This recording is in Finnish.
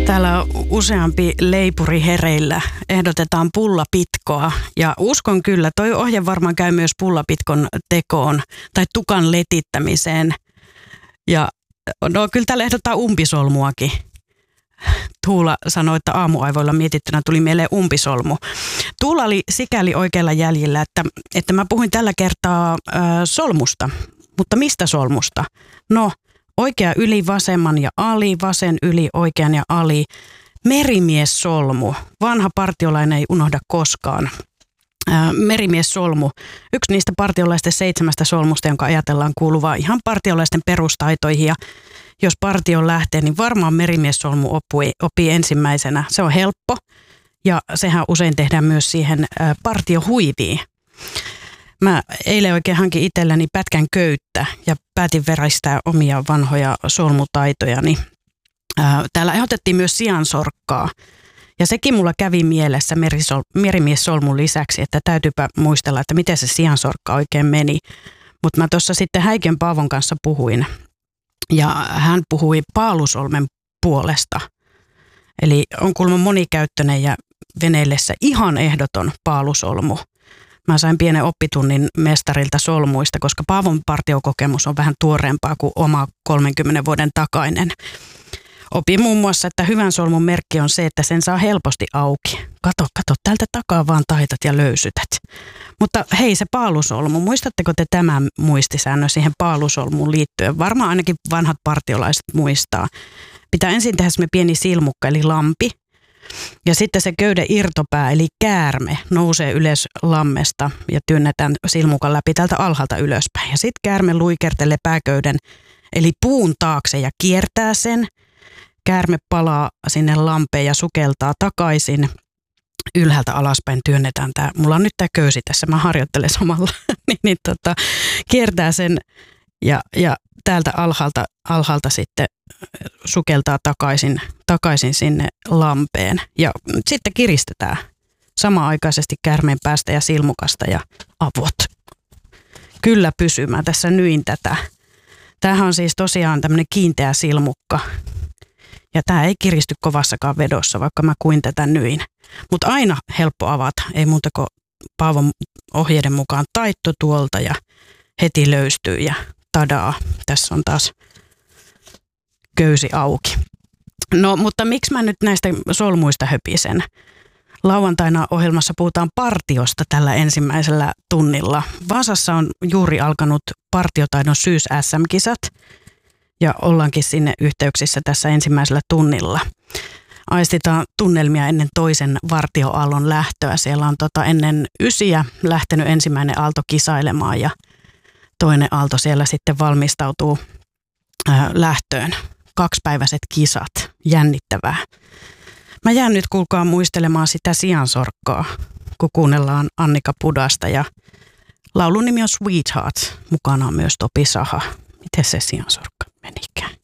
Täällä on useampi leipuri hereillä. Ehdotetaan pullapitkoa ja uskon kyllä, toi ohje varmaan käy myös pullapitkon tekoon tai tukan letittämiseen. Ja no kyllä täällä ehdottaa umpisolmuakin. Tuula sanoi, että aamuaivoilla mietittynä tuli mieleen umpisolmu. Tuula oli sikäli oikealla jäljellä, että mä puhuin tällä kertaa solmusta. Mutta mistä solmusta? No, oikea yli vasemman ja ali, vasen yli oikean ja ali. Merimiessolmu. Vanha partiolainen ei unohda koskaan. Merimiessolmu. Yksi niistä partiolaisten 7 solmusta, jonka ajatellaan kuuluvaa ihan partiolaisten perustaitoihin. Ja jos partioon lähtee, niin varmaan merimiessolmu oppii ensimmäisenä. Se on helppo ja sehän usein tehdään myös siihen partiohuiviin. Mä eilen oikein hankin itselläni pätkän köyttä ja päätin veristää omia vanhoja solmutaitojani. Täällä ehdotettiin myös siansorkkaa ja sekin mulla kävi mielessä merimiessolmun lisäksi, että täytyypä muistella, että miten se siansorkka oikein meni. Mutta mä tuossa sitten Häikön Paavon kanssa puhuin ja hän puhui paalusolmen puolesta. Eli on kuulemma monikäyttöinen ja veneillessä ihan ehdoton paalusolmu. Mä sain pienen oppitunnin mestarilta solmuista, koska Paavon partiokokemus on vähän tuoreempaa kuin oma 30 vuoden takainen. Opin muun muassa, että hyvän solmun merkki on se, että sen saa helposti auki. Kato, täältä takaa vaan taitat ja löysytät. Mutta hei, se paalusolmu, muistatteko te tämän muistisäännön siihen paalusolmuun liittyen? Varmaan ainakin vanhat partiolaiset muistaa. Pitää ensin tehdä semmoinen pieni silmukka eli lampi. Ja sitten se köyden irtopää eli käärme nousee ylös lammesta ja työnnetään silmukan läpi täältä alhaalta ylöspäin. Ja sitten käärme luikertelee pääköyden eli puun taakse ja kiertää sen. Käärme palaa sinne lampeen ja sukeltaa takaisin. Ylhäältä alaspäin työnnetään tämä. Mulla on nyt tämä köysi tässä, mä harjoittelen samalla. Kiertää sen ja täältä alhaalta sitten sukeltaa takaisin sinne lampeen. Ja sitten kiristetään samanaikaisesti käärmeen päästä ja silmukasta ja avot. Kyllä pysymään. Tässä nyin tätä. Tämähän on siis tosiaan tämmöinen kiinteä silmukka. Ja tämä ei kiristy kovassakaan vedossa, vaikka mä kuin tätä nyin. Mutta aina helppo avata. Ei muuta kuin Paavon ohjeiden mukaan taitto tuolta ja heti löystyy ja tadaa. Tässä on taas köysi auki. No, mutta miksi mä nyt näistä solmuista höpisen? Lauantaina ohjelmassa puhutaan partiosta tällä ensimmäisellä tunnilla. Vaasassa on juuri alkanut partiotaidon syys-SM-kisat ja ollaankin sinne yhteyksissä tässä ensimmäisellä tunnilla. Aistitaan tunnelmia ennen toisen vartioaallon lähtöä. Siellä on ennen 9 lähtenyt ensimmäinen aalto kisailemaan ja toinen aalto siellä sitten valmistautuu lähtöön. 2-päiväiset kisat. Jännittävää. Mä jään nyt kuulkaa muistelemaan sitä siansorkkaa, kun kuunnellaan Annika Pudasta ja laulun nimi on Sweetheart. Mukana on myös Topi Saha. Miten se siansorkka menikään?